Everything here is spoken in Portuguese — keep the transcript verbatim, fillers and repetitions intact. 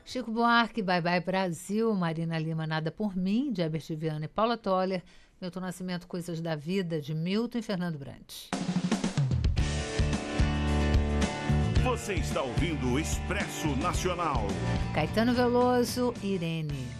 Chico Buarque, Bye Bye Brasil, Marina Lima, Nada por Mim, de Herbert Viana e Paula Toller, Milton Nascimento, Coisas da Vida, de Milton e Fernando Brandt. Você está ouvindo o Expresso Nacional. Caetano Veloso, Irene.